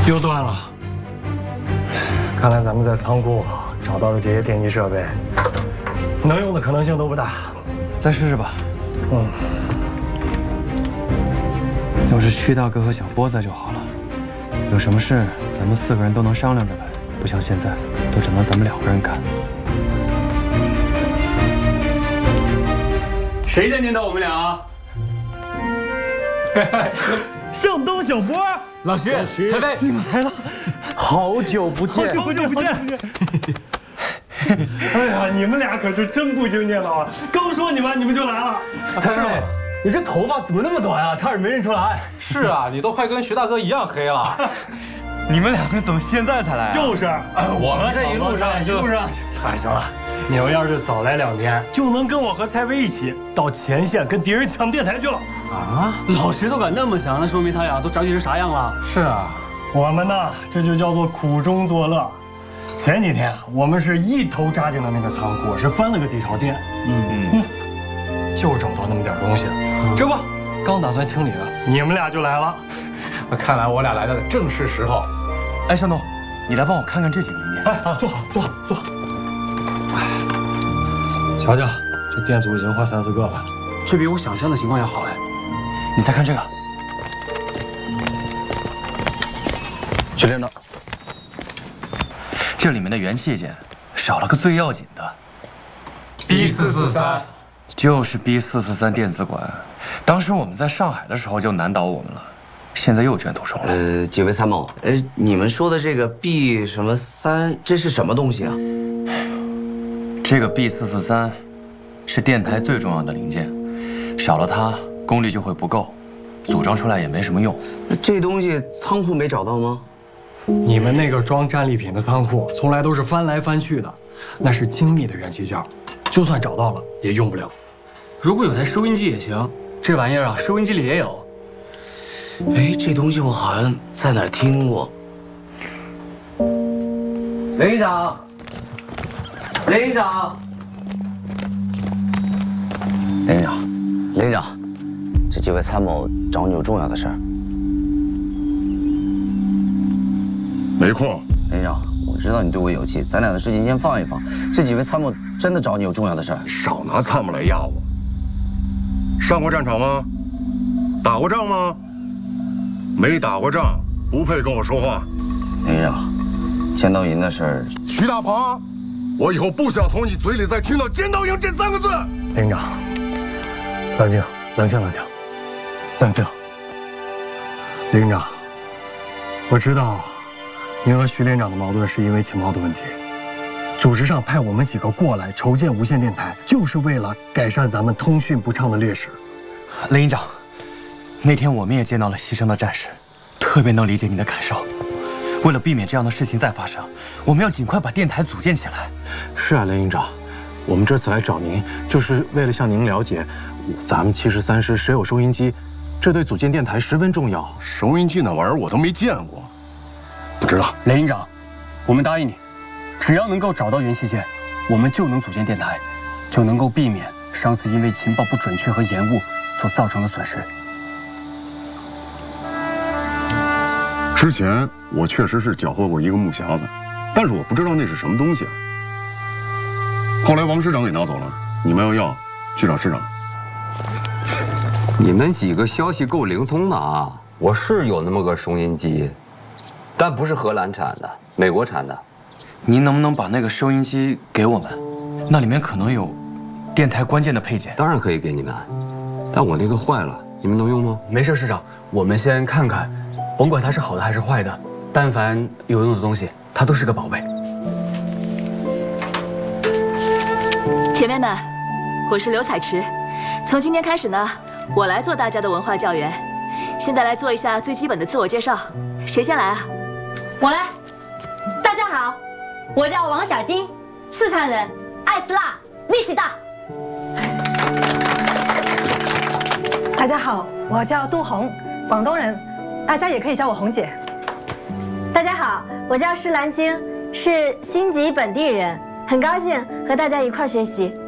又断了。看来咱们在仓库找到的这些电机设备，能用的可能性都不大。 再试试吧。要是屈大哥和小波在就好了。有什么事咱们4个人都能商量着来，不像现在都只能咱们2个人干。 谁在念叨我们俩啊？ 向东、小波、 老徐、蔡飞， 你们来了， 好久不见， 好久不见。哎呀，你们俩可是真不经念叨啊！刚说你们就来了。 蔡飞，你这头发怎么那么短啊？差点没认出来。 是啊，你都快跟徐大哥一样黑了。 你们2个怎么现在才来啊？ 就是， 我们这一路上哎，行了，你们要是早来2天，就能跟我和蔡飞一起到前线跟敌人抢电台去了。 啊，老徐都敢那么想，那说明他俩都长起成啥样了？ 是啊，我们呢，这就叫做苦中作乐。前几天我们是一头扎进了那个仓库，是翻了个底朝天，就找到那么点东西，这不刚打算清理了，你们俩就来了。 看来我俩来的正是时候。 哎，向东，你来帮我看看这几个零件。 哎，坐好，坐好，坐好。哎，瞧瞧，这电阻已经换3、4个了， 这比我想象的情况要好哎。 你再看这个，徐连长，这里面的元器件少了个最要紧的 B443， 就是 B443电子管。当时我们在上海的时候就难倒我们了，现在又卷土重来。 几位参谋，你们说的这个 B 什么3，这是什么东西啊？ 这个 B443是电台最重要的零件，少了它功率就会不够，组装出来也没什么用。 那这东西仓库没找到吗？ 你们那个装战利品的仓库从来都是翻来翻去的，那是精密的元器件，就算找到了也用不了。 如果有台收音机也行，这玩意儿啊，收音机里也有。 哎，这东西我好像在哪儿听过。连营长，连营长，连营长，连营长，这几位参谋找你有重要的事儿。 没空。 连营长，我知道你对我有气，咱俩的事情先放一放。这几位参谋真的找你有重要的事儿？ 少拿参谋来压我。上过战场吗？打过仗吗？没打过仗，不配跟我说话。 连营长，尖刀营的事儿， 徐大鹏，我以后不想从你嘴里再听到尖刀营这3个字。 连长，冷静，冷静，冷静，冷静。连长，我知道您和徐连长的矛盾是因为情报的问题。组织上派我们几个过来筹建无线电台，就是为了改善咱们通讯不畅的劣势。 雷营长，那天我们也见到了牺牲的战士，特别能理解您的感受。为了避免这样的事情再发生，我们要尽快把电台组建起来。 是啊，连营长，我们这次来找您，就是为了向您了解，咱们73师谁有收音机，这对组建电台十分重要。 收音机那玩意儿我都没见过，不知道。 连营长，我们答应你，只要能够找到元器件，我们就能组建电台，就能够避免上次因为情报不准确和延误所造成的损失。 之前我确实是缴获过一个木匣子，但是我不知道那是什么东西啊。后来王师长给拿走了，你们要去找师长。 你们几个消息够灵通的啊！我是有那么个收音机，但不是荷兰产的，美国产的。 您能不能把那个收音机给我们？那里面可能有电台关键的配件。 当然可以给你们，但我那个坏了，你们能用吗？ 没事，师长，我们先看看，甭管它是好的还是坏的，但凡有用的东西，它都是个宝贝。 姐妹们，我是刘彩池，从今天开始呢，我来做大家的文化教员。现在来做一下最基本的自我介绍，谁先来啊？ 我来。大家好，我叫王小金，四川人，爱吃辣，力气大。 大家好，我叫杜红，广东人，大家也可以叫我红姐。 大家好，我叫施兰青，是新集本地人，很高兴和大家一块儿学习。